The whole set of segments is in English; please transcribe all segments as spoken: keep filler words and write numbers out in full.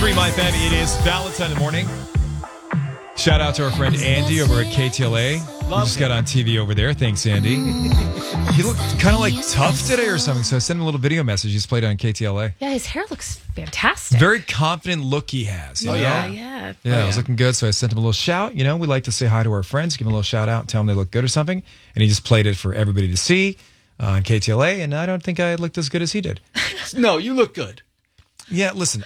three My Fam. It is Valentine in the morning. Shout out to our friend Andy over at K T L A. He just got on T V over there. Thanks, Andy. He looked kind of like tough today or something, so I sent him a little video message. He's played on K T L A. Yeah, his hair looks fantastic. Very confident look he has. You oh, know? yeah. Yeah, yeah. oh, it was yeah. looking good, so I sent him a little shout. You know, we like to say hi to our friends, give them a little shout out, tell them they look good or something. And he just played it for everybody to see uh, on K T L A, and I don't think I looked as good as he did. No, you look good. Yeah, listen,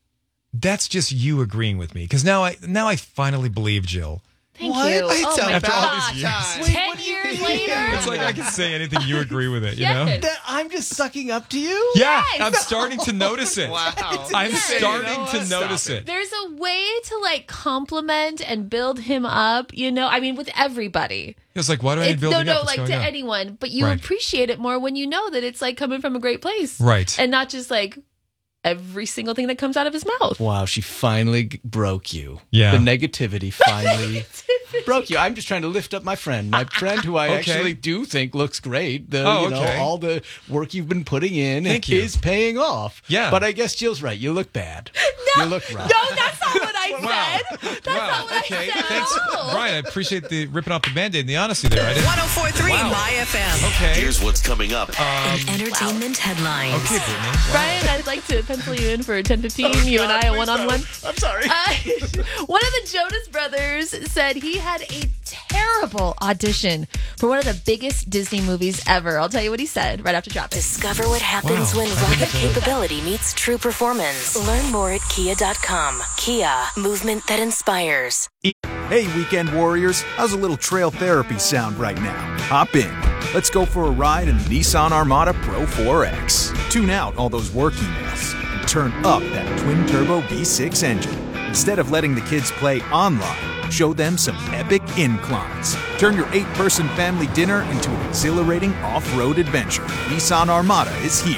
that's just you agreeing with me, because now I now I finally believe Jill. Thank what? you. I Oh my after all gosh. these years. Wait, Ten years later? It's like I can say anything, you agree with it, you Yes. know? That I'm just sucking up to you? Yeah, Yes. I'm starting to notice it. Wow. I'm insane. starting No, to stop notice it. it. There's a way to like compliment and build him up, you know? I mean, with everybody. It's like, why do I need It's, building no, no, up? What's like to going on? anyone, but you Right. appreciate it more when you know that it's like coming from a great place. Right. And not just like every single thing that comes out of his mouth. Wow, she finally g- broke you. Yeah. The negativity finally broke you. I'm just trying to lift up my friend. My friend who I Okay. actually do think looks great. The, Oh, you know, okay. all the work you've been putting in Thank you. is paying off. Yeah. But I guess Jill's right. You look bad. No, you look rough. no, that's not what I Wow. said. That's Wow. not what Okay. I said Thanks, at all. Brian. I appreciate the ripping off the Band-Aid and the honesty there. I didn't. one oh four point three Wow. My F M. Okay. Here's what's coming up. An entertainment headlines. Okay, Brittany. Wow. Brian, I'd like to pencil you in for ten fifteen. you and I, a one-on-one. I'm sorry. Uh, one of the Jonas Brothers said he had a terrible audition for one of the biggest Disney movies ever. I'll tell you what he said right after traffic. Discover what happens Wow. when rocket capability meets true performance. Learn more at kia dot com. Kia, movement that inspires. Hey, weekend warriors, how's a little trail therapy sound right now? Hop in. Let's go for a ride in the Nissan Armada Pro four X. Tune out all those work emails and turn up that twin-turbo V six engine. Instead of letting the kids play online, show them some epic inclines. Turn your eight-person family dinner into an exhilarating off-road adventure. Nissan Armada is here.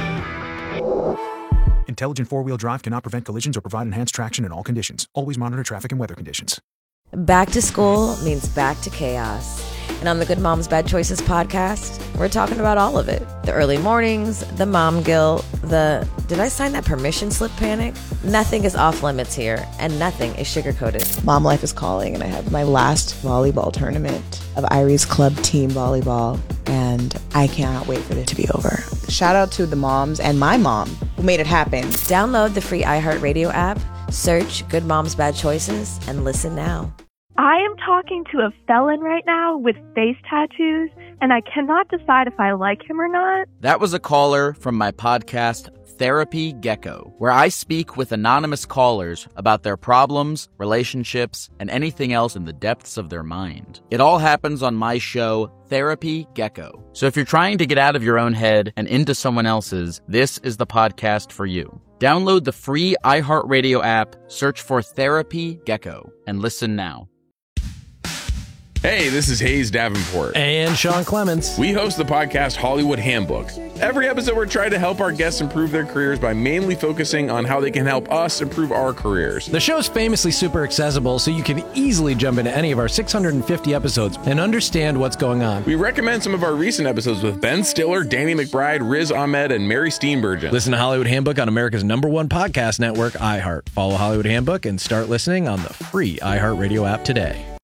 Intelligent four-wheel drive cannot prevent collisions or provide enhanced traction in all conditions. Always monitor traffic and weather conditions. Back to school means back to chaos. And on the Good Moms Bad Choices podcast, we're talking about all of it. The early mornings, the mom guilt, the did I sign that permission slip panic? Nothing is off limits here, and nothing is sugarcoated. Mom life is calling, and I have my last volleyball tournament of Irie's club team volleyball, and I cannot wait for it to be over. Shout out to the moms and my mom who made it happen. Download the free iHeartRadio app, search Good Moms Bad Choices, and listen now. I am talking to a felon right now with face tattoos, and I cannot decide if I like him or not. That was a caller from my podcast, Therapy Gecko, where I speak with anonymous callers about their problems, relationships, and anything else in the depths of their mind. It all happens on my show, Therapy Gecko. So if you're trying to get out of your own head and into someone else's, this is the podcast for you. Download the free iHeartRadio app, search for Therapy Gecko, and listen now. Hey, this is Hayes Davenport. And Sean Clements. We host the podcast Hollywood Handbook. Every episode, we're trying to help our guests improve their careers by mainly focusing on how they can help us improve our careers. The show's famously super accessible, so you can easily jump into any of our six hundred fifty episodes and understand what's going on. We recommend some of our recent episodes with Ben Stiller, Danny McBride, Riz Ahmed, and Mary Steenburgen. Listen to Hollywood Handbook on America's number one podcast network, iHeart. Follow Hollywood Handbook and start listening on the free iHeartRadio app today.